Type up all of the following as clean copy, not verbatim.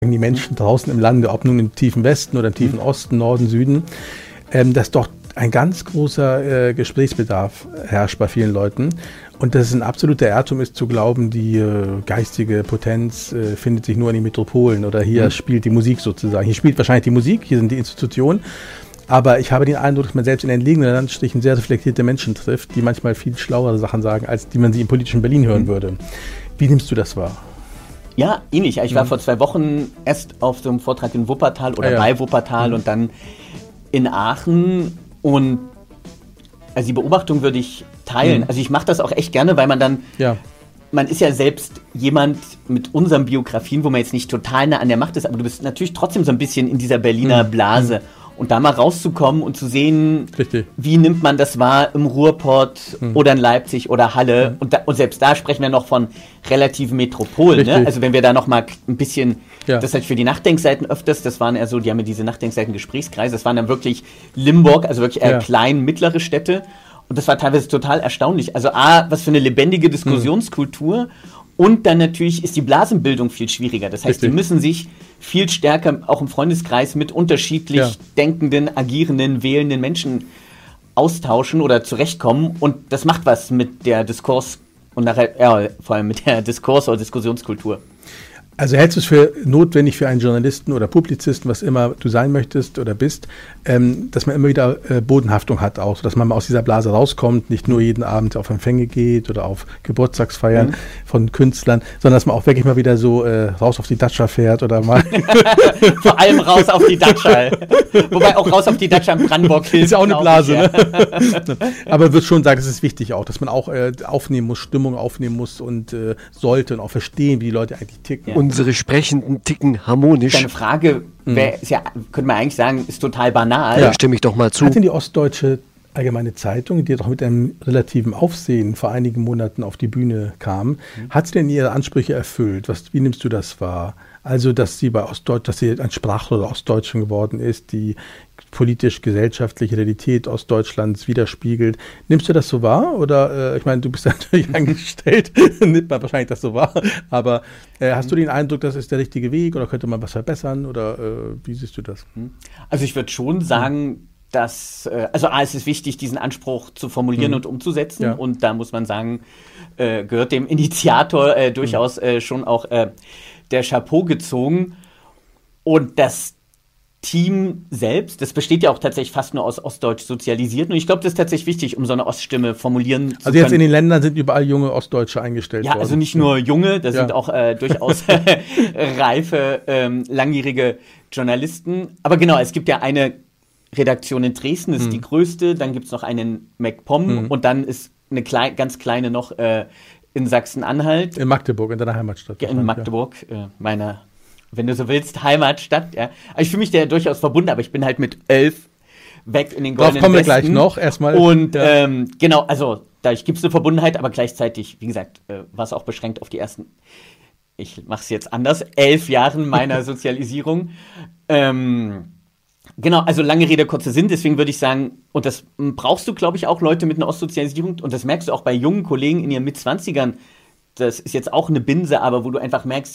die Menschen draußen im Lande, ob nun im tiefen Westen oder im tiefen Osten, Norden, Süden, dass doch ein ganz großer Gesprächsbedarf herrscht bei vielen Leuten und dass es ein absoluter Irrtum ist zu glauben, die geistige Potenz findet sich nur in den Metropolen oder hier spielt die Musik sozusagen. Hier spielt wahrscheinlich die Musik, hier sind die Institutionen, aber ich habe den Eindruck, dass man selbst in entlegenen Landstrichen sehr reflektierte Menschen trifft, die manchmal viel schlauere Sachen sagen, als die man sie im politischen Berlin hören würde. Wie nimmst du das wahr? Ja, ähnlich. Ich war vor 2 Wochen erst auf so einem Vortrag in Wuppertal oder bei Wuppertal und dann in Aachen und also die Beobachtung würde ich teilen. Also ich mache das auch echt gerne, weil man dann, man ist ja selbst jemand mit unseren Biografien, wo man jetzt nicht total nah an der Macht ist, aber du bist natürlich trotzdem so ein bisschen in dieser Berliner Blase. Und da mal rauszukommen und zu sehen, wie nimmt man das wahr im Ruhrpott oder in Leipzig oder Halle. Und selbst da sprechen wir noch von relativen Metropolen. Ne? Also wenn wir da noch mal ein bisschen, das halt für die Nachdenkseiten öfters, das waren eher so, die haben ja diese Nachdenkseiten-Gesprächskreise, das waren dann wirklich Limburg, also wirklich eher klein, mittlere Städte. Und das war teilweise total erstaunlich. Also was für eine lebendige Diskussionskultur. Und dann natürlich ist die Blasenbildung viel schwieriger. Das heißt, die müssen sich viel stärker auch im Freundeskreis mit unterschiedlich denkenden, agierenden, wählenden Menschen austauschen oder zurechtkommen. Und das macht was mit der Diskurs und nachher, vor allem mit der Diskurs- oder Diskussionskultur. Also hältst du es für notwendig für einen Journalisten oder Publizisten, was immer du sein möchtest oder bist, dass man immer wieder Bodenhaftung hat auch, dass man mal aus dieser Blase rauskommt, nicht nur jeden Abend auf Empfänge geht oder auf Geburtstagsfeiern von Künstlern, sondern dass man auch wirklich mal wieder so raus auf die Datscha fährt oder mal... Vor allem raus auf die Datscha. Wobei auch raus auf die Datscha in Brandenburg hilft. Ist ja auch eine Blase, ne? Aber ich würde schon sagen, es ist wichtig auch, dass man auch aufnehmen muss, Stimmung aufnehmen muss und sollte und auch verstehen, wie die Leute eigentlich ticken. Ja. Unsere Sprechenden ticken harmonisch. Deine Frage, könnte man eigentlich sagen, ist total banal. Ja, stimme ich doch mal zu. Hat denn die Ostdeutsche Allgemeine Zeitung, die doch mit einem relativen Aufsehen vor einigen Monaten auf die Bühne kam, hat sie denn ihre Ansprüche erfüllt? Wie nimmst du das wahr? Also, dass sie ein Sprachrohr der Ostdeutschen geworden ist, die politisch-gesellschaftliche Realität Ostdeutschlands widerspiegelt. Nimmst du das so wahr? Oder, ich meine, du bist natürlich angestellt, nimmt man wahrscheinlich das so wahr, aber hast du den Eindruck, das ist der richtige Weg oder könnte man was verbessern? Oder wie siehst du das? Also ich würde schon sagen, dass, es ist wichtig, diesen Anspruch zu formulieren und umzusetzen. Ja. Und da muss man sagen, gehört dem Initiator durchaus schon auch der Chapeau gezogen. Und das Team selbst, das besteht ja auch tatsächlich fast nur aus Ostdeutsch Sozialisierten. Und ich glaube, das ist tatsächlich wichtig, um so eine Oststimme formulieren zu können. Also jetzt in den Ländern sind überall junge Ostdeutsche eingestellt worden. Ja, also nicht nur junge, das sind auch durchaus reife, langjährige Journalisten. Aber genau, es gibt ja eine Redaktion in Dresden, das ist die größte. Dann gibt es noch einen in MacPom und dann ist eine ganz kleine noch in Sachsen-Anhalt. In Magdeburg, in deiner Heimatstadt. Ja, in Magdeburg, meiner, wenn du so willst, Heimatstadt. Ja. Aber ich fühle mich da durchaus verbunden, aber ich bin halt mit 11 weg in den goldenen Darauf kommen wir Westen. gleich noch, erstmal. Und genau, also dadurch gibt es eine Verbundenheit, aber gleichzeitig, wie gesagt, war es auch beschränkt auf die ersten, ich mache es jetzt anders, 11 Jahren meiner Sozialisierung. Genau, also lange Rede, kurzer Sinn, deswegen würde ich sagen, und das brauchst du, glaube ich, auch Leute mit einer Ostsozialisierung, und das merkst du auch bei jungen Kollegen in ihren Mitzwanzigern, das ist jetzt auch eine Binse, aber wo du einfach merkst,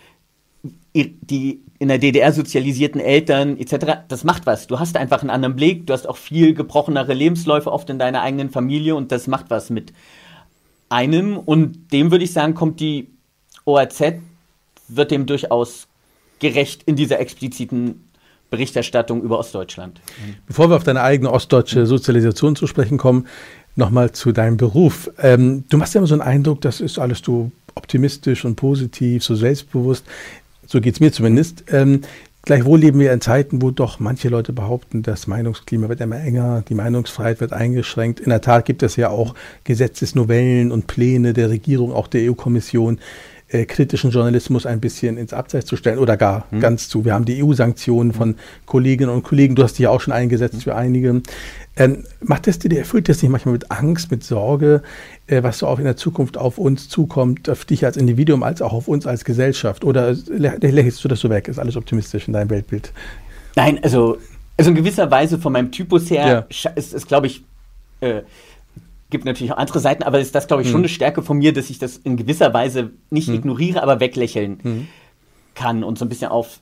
die in der DDR sozialisierten Eltern etc., das macht was. Du hast einfach einen anderen Blick, du hast auch viel gebrochenere Lebensläufe oft in deiner eigenen Familie und das macht was mit einem, und dem würde ich sagen, kommt die ORZ, wird dem durchaus gerecht in dieser expliziten Berichterstattung über Ostdeutschland. Bevor wir auf deine eigene ostdeutsche Sozialisation zu sprechen kommen, nochmal zu deinem Beruf. Du machst ja immer so einen Eindruck, das ist alles so optimistisch und positiv, so selbstbewusst. So geht es mir zumindest. Gleichwohl leben wir in Zeiten, wo doch manche Leute behaupten, das Meinungsklima wird immer enger, die Meinungsfreiheit wird eingeschränkt. In der Tat gibt es ja auch Gesetzesnovellen und Pläne der Regierung, auch der EU-Kommission, kritischen Journalismus ein bisschen ins Abseits zu stellen oder gar ganz zu. Wir haben die EU-Sanktionen von Kolleginnen und Kollegen, du hast dich ja auch schon eingesetzt für einige. Erfüllt das nicht manchmal mit Angst, mit Sorge, was so auch in der Zukunft auf uns zukommt, auf dich als Individuum, als auch auf uns als Gesellschaft? Oder lächelst du das so weg? Ist alles optimistisch in deinem Weltbild? Nein, also in gewisser Weise von meinem Typus her ist glaube ich, gibt natürlich auch andere Seiten, aber ist das, glaube ich, schon eine Stärke von mir, dass ich das in gewisser Weise nicht ignoriere, aber weglächeln kann und so ein bisschen